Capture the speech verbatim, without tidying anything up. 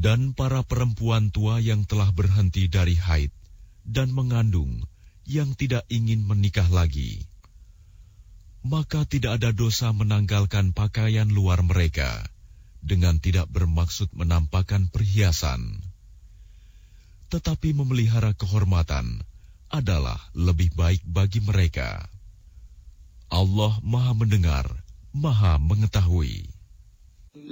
Dan para perempuan tua yang telah berhenti dari haid dan mengandung yang tidak ingin menikah lagi, maka tidak ada dosa menanggalkan pakaian luar mereka dengan tidak bermaksud menampakkan perhiasan. Tetapi memelihara kehormatan adalah lebih baik bagi mereka. Allah Maha Mendengar, Maha Mengetahui.